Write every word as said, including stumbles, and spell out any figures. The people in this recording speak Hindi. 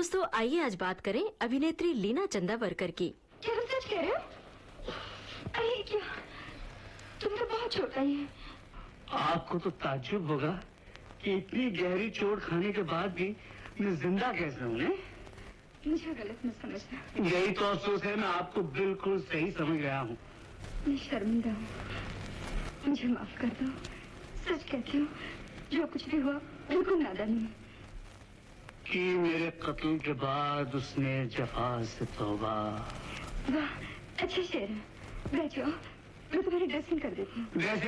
दोस्तों, आइए आज बात करें अभिनेत्री लीना चंदावरकर की। क्या तुम सच कह रहे हो? अरे क्या, तुम तो बहुत छोटा ही है। आपको तो ताज्जुब होगा कि इतनी गहरी चोट खाने के बाद भी मैं जिंदा कैसे हूँ? मुझे गलत मत समझना। यही तो अफसोस है, मैं आपको बिल्कुल सही समझ गया हूँ। मैं शर्मिंदा हूँ, मुझे माफ कर दो। सच कहती हूँ, जो कुछ भी हुआ बिल्कुल नादानी है। कि मेरे कत्ल के बाद उसने जफा से तौबा। वाह, अच्छा शेर है। बैठ जाओ, मैं तुम्हारी ड्रेसिंग कर देती हूँ।